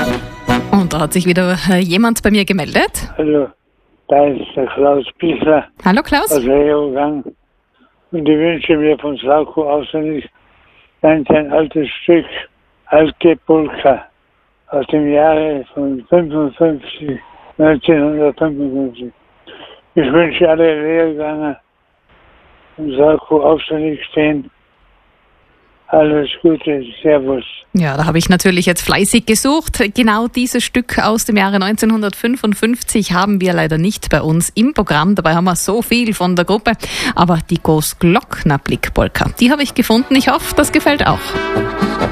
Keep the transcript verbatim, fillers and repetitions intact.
Und da hat sich wieder äh, jemand bei mir gemeldet. Hallo, da ist der Klaus Bichler Hallo Klaus. aus Leogang. Und ich wünsche mir von Slawko auswendig ein altes Stück Alte Polka aus dem Jahre von fünfundfünfzig, neunzehnhundertfünfundfünfzig. Ich wünsche alle Lehrganger und Slawko auswendig stehen. Alles Gute, Servus. Ja, da habe ich natürlich jetzt fleißig gesucht. Genau dieses Stück aus dem Jahre neunzehnhundertfünfundfünfzig haben wir leider nicht bei uns im Programm. Dabei haben wir so viel von der Gruppe. Aber die Großglockner Blickpolka, die habe ich gefunden. Ich hoffe, das gefällt auch.